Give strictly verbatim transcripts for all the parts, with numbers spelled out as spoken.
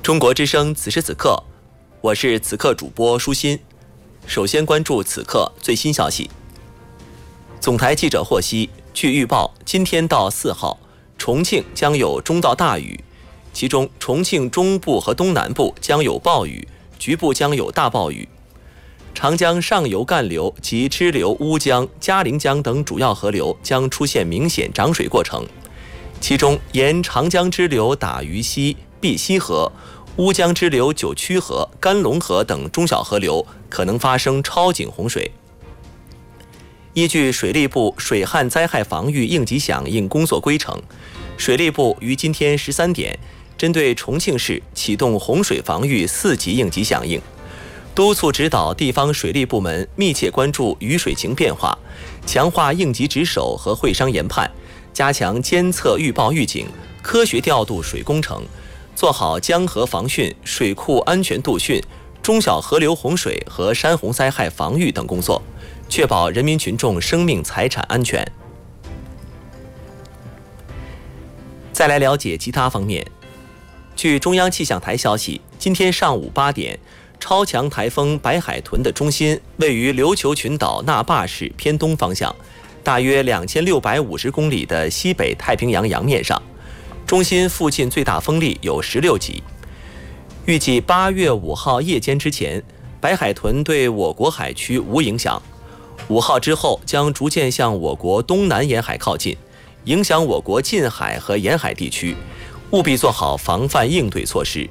中国之声此时此刻，我是此刻主播舒心。首先关注此刻最新消息。总台记者获悉，据预报，今天到四号，重庆将有中到大雨，其中重庆中部和东南部将有暴雨，局部将有大暴雨。长江上游干流及支流乌江、嘉陵江等主要河流将出现明显涨水过程，其中沿长江支流打鱼溪、碧溪河、乌江支流九曲河、甘龙河等中小河流可能发生超警洪水。依据水利部水旱灾害防御应急响应工作规程，水利部于今天十三点针对重庆市启动洪水防御四级应急响应，督促指导地方水利部门密切关注雨水情变化，强化应急值守和会商研判，加强监测预报预警，科学调度水工程，做好江河防汛、水库安全度汛、中小河流洪水和山洪灾害防御等工作，确保人民群众生命财产安全。再来了解其他方面。据中央气象台消息，今天上午八点，超强台风白海豚的中心位于琉球群岛那霸市偏东方向，大约两千六百五十公里的西北太平洋洋面上，中心附近最大风力有十六级。预计八月五号夜间之前，白海豚对我国海区无影响。五号之后将逐渐向我国东南沿海靠近，影响我国近海和沿海地区，务必做好防范应对措施。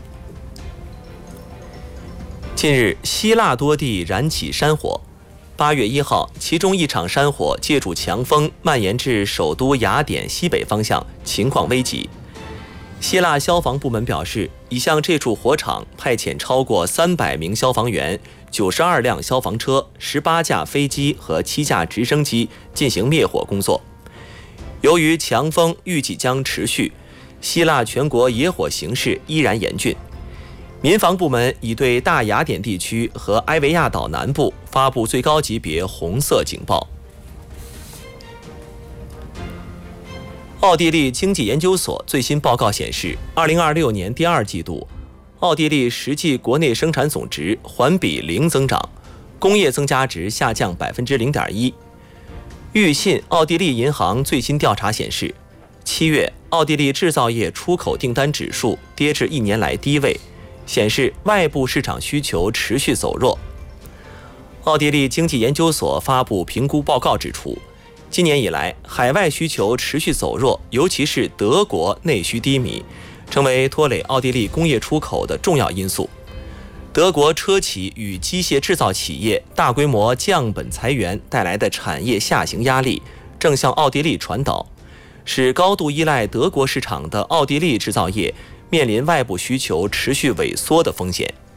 近日，希腊多地燃起山火。八月一号，其中一场山火借助强风蔓延至首都雅典西北方向，情况危急。希腊消防部门表示，已向这处火场派遣超过三百名消防员、九十二辆消防车、十八架飞机和七架直升机进行灭火工作。由于强风预计将持续，希腊全国野火形势依然严峻。民防部门已对大雅典地区和埃维亚岛南部发布最高级别红色警报。奥地利经济研究所最新报告显示，二零二六年第二季度，奥地利实际国内生产总值环比零增长，工业增加值下降百分之零点一。预信奥地利银行最新调查显示，七月奥地利制造业出口订单指数跌至一年来低位，显示外部市场需求持续走弱。奥地利经济研究所发布评估报告指出，今年以来海外需求持续走弱，尤其是德国内需低迷，成为拖累奥地利工业出口的重要因素。德国车企与机械制造企业大规模降本裁员带来的产业下行压力正向奥地利传导，使高度依赖德国市场的奥地利制造业面临外部需求持续萎缩的风险。